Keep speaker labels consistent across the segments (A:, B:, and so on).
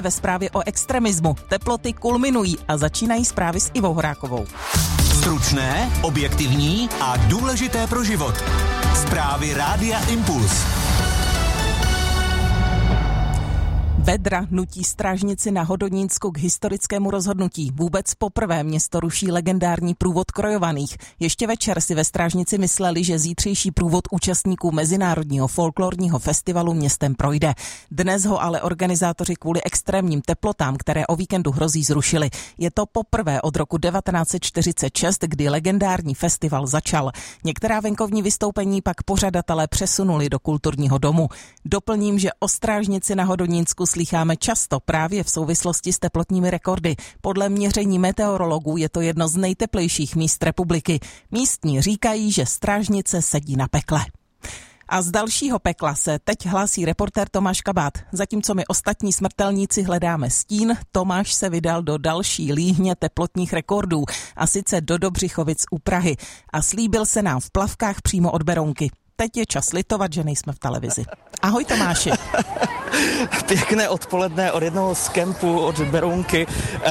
A: Ve zprávě o extremismu teploty kulminují a začínají zprávy s Ivou Horákovou.
B: Stručné, objektivní a důležité pro život. Zprávy Rádia Impuls.
A: Vedra nutí strážnici na Hodonínsku k historickému rozhodnutí. Vůbec poprvé město ruší legendární průvod krojovaných. Ještě večer si ve strážnici mysleli, že zítřejší průvod účastníků Mezinárodního folklorního festivalu městem projde. Dnes ho ale organizátoři kvůli extrémním teplotám, které o víkendu hrozí, zrušili. Je to poprvé od roku 1946, kdy legendární festival začal. Některá venkovní vystoupení pak pořadatelé přesunuli do kulturního domu. Doplním, že o strážnici na Hodonínsku slýcháme často právě v souvislosti s teplotními rekordy. Podle měření meteorologů je to jedno z nejteplejších míst republiky. Místní říkají, že strážnice sedí na pekle. A z dalšího pekla se teď hlásí reportér Tomáš Kabát. Zatímco my ostatní smrtelníci hledáme stín, Tomáš se vydal do další líhně teplotních rekordů, a sice do Dobřichovic u Prahy. A slíbil se nám v plavkách přímo od Berounky. Teď je čas litovat, že nejsme v televizi. Ahoj Tomáši.
C: Pěkné odpoledne od jednoho z kempů od Berounky.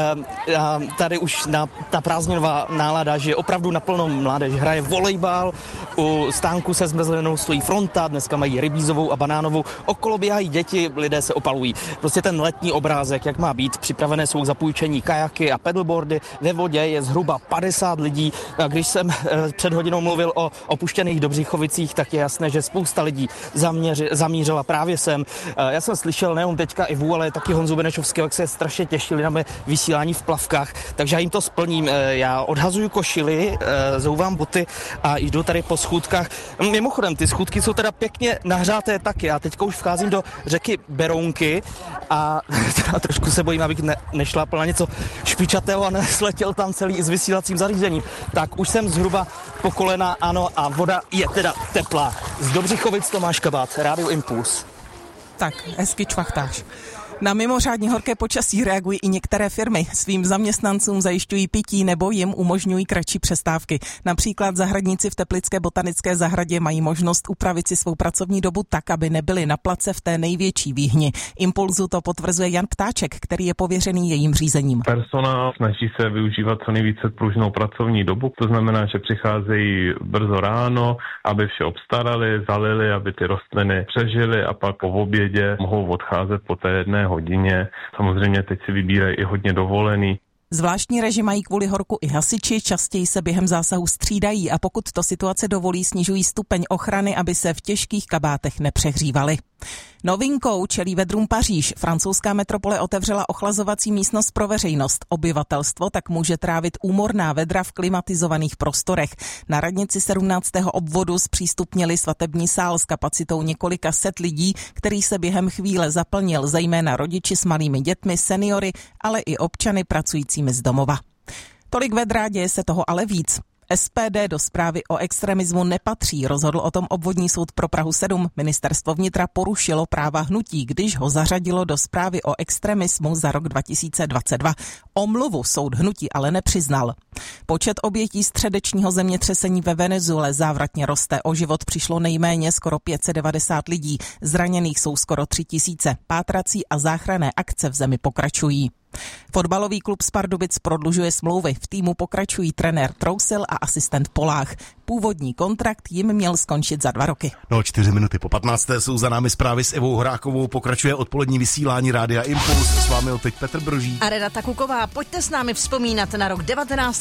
C: Tady už ta prázdninová nálada, že opravdu naplno mládež hraje volejbal, u stánku se zmrzlinou stojí fronta, dneska mají rybízovou a banánovou, okolo běhají děti, lidé se opalují. Prostě ten letní obrázek, jak má být, připravené jsou k zapůjčení kajaky a paddleboardy, ve vodě je zhruba 50 lidí. A když jsem před hodinou mluvil o opuštěných Dobřichovicích, tak je jasné, že spousta lidí zamířila právě sem. Já jsem slyšel nejen teďka Ivu, ale taky Honzu Benešovského, jak se strašně těšili na mé vysílání v plavkách, takže já jim to splním. Já odhazuju košili, zouvám boty a jdu tady po schůdkách. Mimochodem, ty schůdky jsou teda pěkně nahřáté taky. Já teďka už vcházím do řeky Berounky a trošku se bojím, abych nešlápl na něco špičatého a nesletěl tam celý i s vysílacím zařízením. Tak už jsem zhruba po kolena, ano, a voda je teda teplá. Z Dobřichovic Tomáš Kabát, Rádio Impuls.
A: Tak, hezky čvachtáš. Na mimořádně horké počasí reagují i některé firmy. Svým zaměstnancům zajišťují pití nebo jim umožňují kratší přestávky. Například zahradníci v Teplické botanické zahradě mají možnost upravit si svou pracovní dobu tak, aby nebyli na place v té největší výhni. Impulzu to potvrzuje Jan Ptáček, který je pověřený jejím řízením.
D: Personál snaží se využívat co nejvíce pružnou pracovní dobu. To znamená, že přicházejí brzo ráno, aby vše obstarali, zalili, aby ty rostliny přežily a pak po obědě mohou odcházet po té jedné hodině. Samozřejmě teď si vybírají i hodně dovolený.
A: Zvláštní režim mají kvůli horku i hasiči, častěji se během zásahu střídají a pokud to situace dovolí, snižují stupeň ochrany, aby se v těžkých kabátech nepřehřívali. Novinkou čelí vedrům Paříž. Francouzská metropole otevřela ochlazovací místnost pro veřejnost. Obyvatelstvo tak může trávit úmorná vedra v klimatizovaných prostorech. Na radnici 17. obvodu zpřístupnili svatební sál s kapacitou několika set lidí, který se během chvíle zaplnil, zejména rodiči s malými dětmi, seniory, ale i občany pracujícími z domova. Tolik vedra, děje se toho ale víc. SPD do zprávy o extremismu nepatří, rozhodl o tom obvodní soud pro Prahu 7. Ministerstvo vnitra porušilo práva hnutí, když ho zařadilo do zprávy o extremismu za rok 2022. Omluvu soud hnutí ale nepřiznal. Počet obětí středečního zemětřesení ve Venezuele závratně roste. O život přišlo nejméně skoro 590 lidí. Zraněných jsou skoro 3000. Pátrací a záchranné akce v zemi pokračují. Fotbalový klub z Pardubic prodlužuje smlouvy. V týmu pokračují trenér Trousil a asistent Polách. Původní kontrakt jim měl skončit za 2 roky.
E: 4 minuty po 15. jsou za námi zprávy s Evou Horákovou. Pokračuje odpolední vysílání Rádia Impuls. S vámi teď Petr Brožík.
F: A Renata Kuková. Pojďte s námi vzpomínat na rok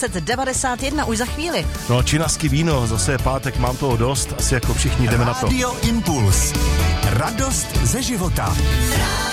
F: 1991 už za chvíli.
E: Činasky víno, zase je pátek, mám toho dost. Asi jako všichni jdeme na to.
B: Rádio Impuls. Radost ze života.